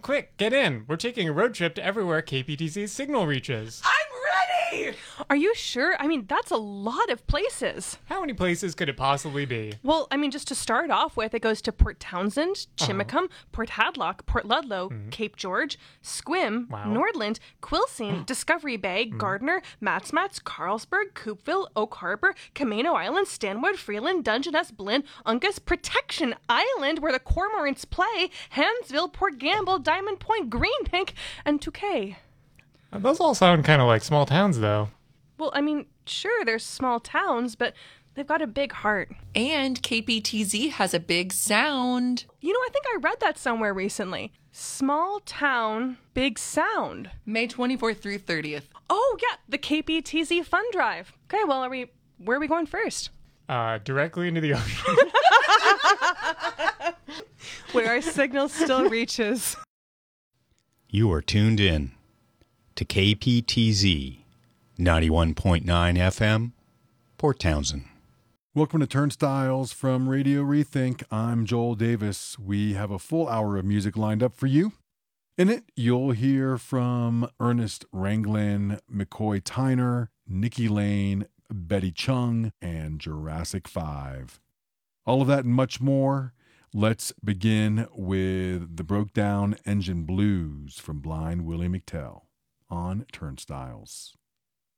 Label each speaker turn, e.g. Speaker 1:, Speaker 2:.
Speaker 1: Quick, get in. We're taking a road trip to everywhere KPTC's signal reaches.
Speaker 2: I'm ready!
Speaker 3: Are you sure? I mean, that's a lot of places.
Speaker 1: How many places could it possibly be?
Speaker 3: Well, I mean, just to start off with, it goes to Port Townsend, Chimacum, Port Hadlock, Port Ludlow, Cape George, Squim, Nordland, Quilcene, Discovery Bay, Gardner, Matsmats, Carlsberg, Coopville, Oak Harbor, Camano Island, Stanwood, Freeland, Dungeness, Blinn, Uncas, Protection Island, where the Cormorants play, Hansville, Port Gamble, Diamond Point, Greenbank, and Touquet.
Speaker 1: Those all sound kind of like small towns, though.
Speaker 3: Well, I mean, sure, they're small towns, but they've got a big heart.
Speaker 2: And KPTZ has a big sound.
Speaker 3: You know, I think I read that somewhere recently. Small town, big sound.
Speaker 2: May 24th through 30th.
Speaker 3: Oh, yeah, the KPTZ Fun Drive. Okay, well, where are we going first?
Speaker 1: Directly into the ocean.
Speaker 3: Where our signal still reaches.
Speaker 4: You are tuned in to KPTZ 91.9 FM, Port Townsend.
Speaker 5: Welcome to Turnstiles from Radio Rethink. I'm Joel Davis. We have a full hour of music lined up for you. In it, you'll hear from Ernest Ranglin, McCoy Tyner, Nikki Lane, Betty Chung, and Jurassic 5. All of that and much more. Let's begin with the Broke Down Engine Blues from Blind Willie McTell on Turnstiles.